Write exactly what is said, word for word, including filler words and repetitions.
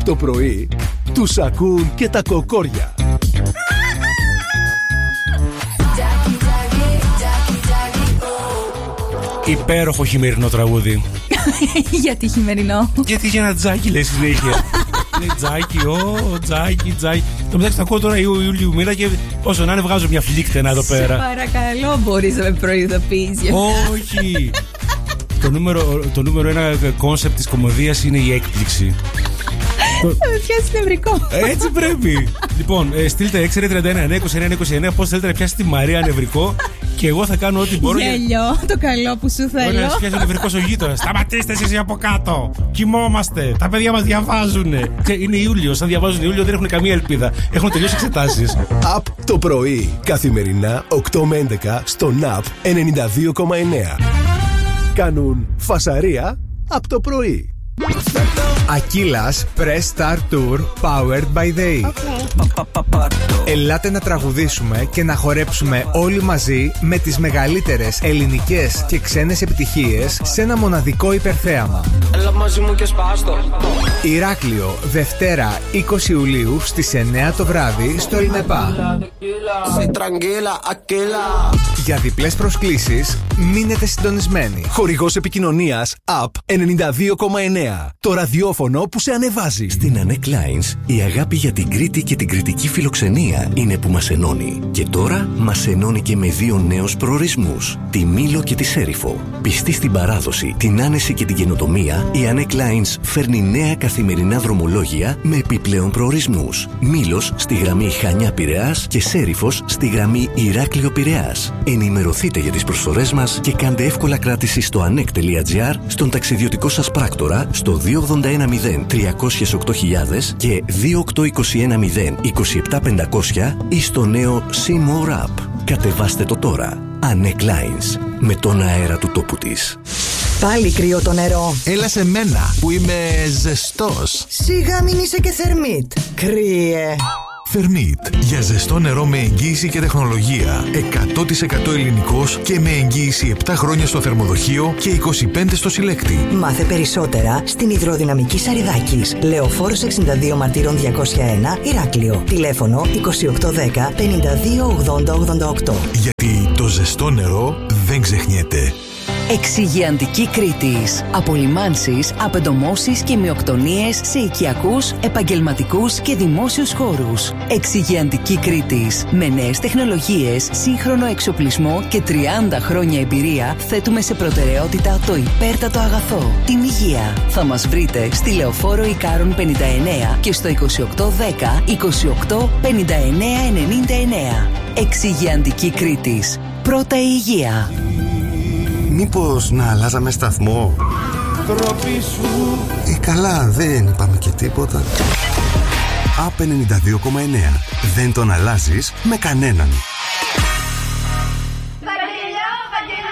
το πρωί τους ακούν και τα κοκόρια. Υπέροχο χειμερινό τραγούδι. Γιατί χειμερινό? Γιατί για ένα τζάκι λέει συνέχεια. Λέει τζάκι, ω, τζάκι, τζάκι. Το μεταξύ τα ακούω τώρα Ιούλιου μήνα και όσο να είναι βγάζω μια φλίκτενα εδώ πέρα. Σε παρακαλώ, μπορείς να με προειδοποιείς? Όχι. Το νούμερο, το νούμερο ένα κόνσεπτ της κομμωδίας είναι η έκπληξη. Θα με πιάσει νευρικό. Έτσι πρέπει. Λοιπόν, ε, στείλτε έξι τριάντα ένα είκοσι εννέα είκοσι εννέα πώς θέλετε να πιάσετε τη Μαρία νευρικό και εγώ θα κάνω ό,τι μπορώ. Γέλιο, για... το καλό που σου θέλω. Ωραία, να πιάσει ο νευρικός ο γείτονας. Σταματήστε εσείς από κάτω. Κοιμόμαστε. Τα παιδιά μας διαβάζουν. Είναι Ιούλιος. Αν διαβάζουν Ιούλιο δεν έχουν καμία ελπίδα. Έχουν τελειώσει εξετάσεις. Απ το πρωί. Καθημερινά οκτώ με έντεκα στον Απ ενενήντα δύο κόμμα εννέα. Κάνουν φασαρία απ το πρωί. Aquila Press Star Tour Powered by Day. Okay. Ελάτε να τραγουδήσουμε και να χορέψουμε όλοι μαζί με τις μεγαλύτερες ελληνικές και ξένες επιτυχίες σε ένα μοναδικό υπερθέαμα. Έλα μαζί μου και σπάστο. Ηράκλειο, Δευτέρα είκοσι Ιουλίου στις εννέα το βράδυ στο Ελμεπά. Για διπλές προσκλήσεις μείνετε συντονισμένοι. Χορηγός επικοινωνίας Απ ενενήντα δύο κόμμα εννέα. Το ραδιόφωνο που σε ανεβάζει. Στην Anek Lines η αγάπη για την Κρήτη και την κρητική φιλοξενία είναι που μας ενώνει. Και τώρα μας ενώνει και με δύο νέους προορισμούς, τη Μήλο και τη Σέριφο. Πιστή στην παράδοση, την άνεση και την καινοτομία, η Anek Lines φέρνει νέα καθημερινά δρομολόγια με επιπλέον προορισμούς. Μήλος στη γραμμή Χανιά-Πειραιάς και Σέριφος στη γραμμή Ηράκλειο-Πειραιάς. Ενημερωθείτε για τις προσφορές μας και κάντε εύκολα κράτηση στο anek τελεία gr, στον ταξιδιωτικό σας πράκτορα, στο δύο ογδόντα ένα μηδέν τριακόσια οκτώ χιλιάδες και δύο οκτώ είκοσι ένα μηδέν είκοσι επτά πεντακόσια ή στο νέο See More App. Κατεβάστε το τώρα. Anek Lines. Με τον αέρα του τόπου της. Πάλι κρύο το νερό. Έλα σε μένα που είμαι ζεστός. Σιγά μην είσαι και θερμίτ. Κρύε. Θερμίτ. Για ζεστό νερό με εγγύηση και τεχνολογία. εκατό τοις εκατό ελληνικός και με εγγύηση επτά χρόνια στο θερμοδοχείο και είκοσι πέντε στο συλλέκτη. Μάθε περισσότερα στην Υδροδυναμική Σαριδάκης. Λεωφόρος εξήντα δύο Μαρτύρων διακόσια ένα, Ηράκλειο. Τηλέφωνο είκοσι οκτώ δέκα πενήντα δύο ογδόντα ογδόντα οκτώ. Γιατί το ζεστό νερό δεν ξεχνιέται. Εξυγειαντική Κρήτης. Απολυμάνσεις, απεντομώσεις και μειοκτονίες σε οικιακούς, επαγγελματικούς και δημόσιους χώρους. Εξυγειαντική Κρήτης. Με νέες τεχνολογίες, σύγχρονο εξοπλισμό και τριάντα χρόνια εμπειρία θέτουμε σε προτεραιότητα το υπέρτατο αγαθό, την υγεία. Θα μας βρείτε στη Λεωφόρο Ικάρων πενήντα εννέα και στο είκοσι οκτώ δέκα είκοσι οκτώ πενήντα εννέα ενενήντα εννέα. Εξυγειαντική Κρήτης. Πρώτα η υγεία. Μήπως να αλλάζαμε σταθμό? Τροπή σου. Ε, καλά, δεν είπαμε και τίποτα. Απ ενενήντα δύο κόμμα εννέα. Δεν τον αλλάζεις με κανέναν.